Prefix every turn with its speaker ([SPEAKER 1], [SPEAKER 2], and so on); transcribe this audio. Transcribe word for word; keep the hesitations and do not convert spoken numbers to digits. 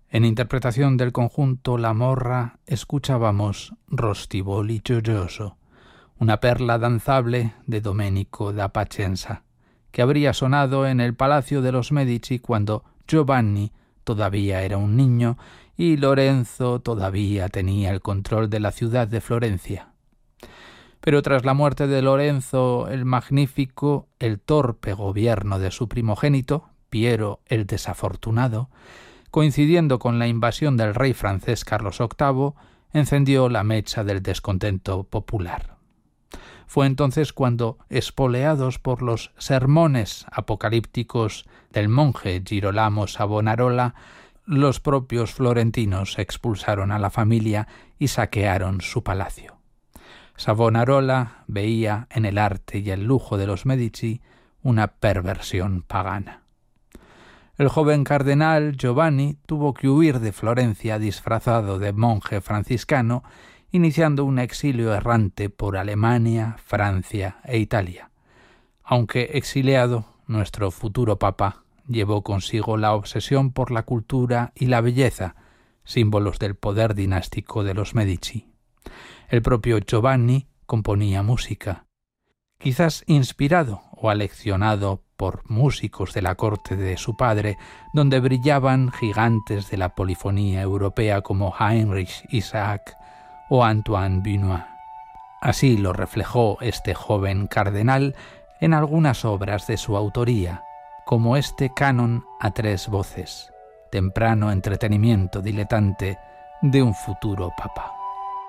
[SPEAKER 1] En interpretación del conjunto La Morra escuchábamos Rostivoli Gioioso, una perla danzable de Domenico da Pacenza, que habría sonado en el Palacio de los Medici cuando Giovanni todavía era un niño y Lorenzo todavía tenía el control de la ciudad de Florencia. Pero tras la muerte de Lorenzo el Magnífico, el torpe gobierno de su primogénito, Piero el Desafortunado, coincidiendo con la invasión del rey francés Carlos octavo, encendió la mecha del descontento popular. Fue entonces cuando, espoleados por los sermones apocalípticos del monje Girolamo Savonarola, los propios florentinos expulsaron a la familia y saquearon su palacio. Savonarola veía en el arte y el lujo de los Medici una perversión pagana. El joven cardenal Giovanni tuvo que huir de Florencia disfrazado de monje franciscano, iniciando un exilio errante por Alemania, Francia e Italia. Aunque exiliado, nuestro futuro papa llevó consigo la obsesión por la cultura y la belleza, símbolos del poder dinástico de los Medici. El propio Giovanni componía música, quizás inspirado o aleccionado por músicos de la corte de su padre, donde brillaban gigantes de la polifonía europea como Heinrich Isaac o Antoine Benoît. Así lo reflejó este joven cardenal en algunas obras de su autoría, como este canon a tres voces, temprano entretenimiento diletante de un futuro papa.